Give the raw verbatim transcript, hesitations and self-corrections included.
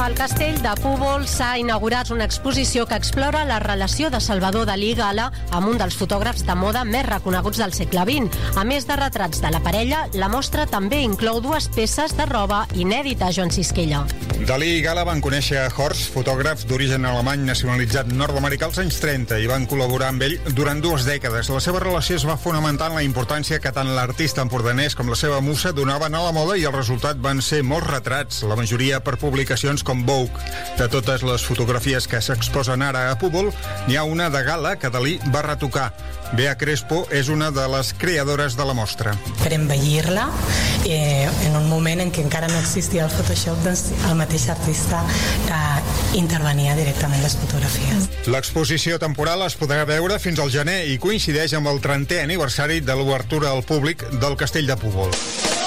Al castell de Púbol s'ha inaugurat una exposició que explora la relació de Salvador Dalí i Gala amb un dels fotògrafs de moda més reconeguts del segle vint. A més de retrats de la parella, la mostra també inclou dues peces de roba inèdita, Joan Sisquella. Dalí i Gala van conèixer a Horst, fotògraf d'origen alemany nacionalitzat nord-americà als anys trenta, i van col·laborar amb ell durant dues dècades. La seva relació es va fonamentar en la importància que tant l'artista empordanès com la seva musa donaven a la moda, i el resultat van ser molts retrats, la majoria per publicacions com Vogue. De totes les fotografies que s'exposen ara a Púbol, n'hi ha una de Gala que Dalí va retocar. Bea Crespo és una de les creadores de la mostra. Per embellir-la, eh, en un moment en què encara no existia el Photoshop, doncs el mateix artista eh, intervenia directament les fotografies. L'exposició temporal es podrà veure fins al gener i coincideix amb el trentè aniversari de l'obertura al públic del Castell de Púbol.